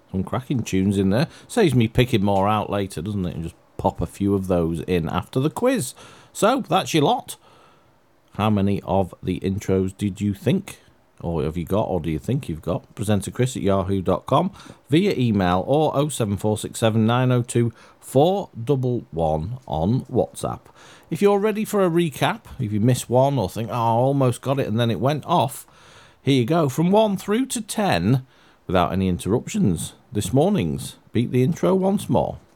Some cracking tunes in there. Saves me picking more out later, doesn't it? And just pop a few of those in after the quiz. So, that's your lot. How many of the intros did you think? Or have you got, or do you think you've got? presenterchris@yahoo.com via email or 07467 902 411 on WhatsApp. If you're ready for a recap, if you missed one or think, oh, I almost got it and then it went off, here you go. From 1 through to 10, without any interruptions, this morning's Beat the Intro once more.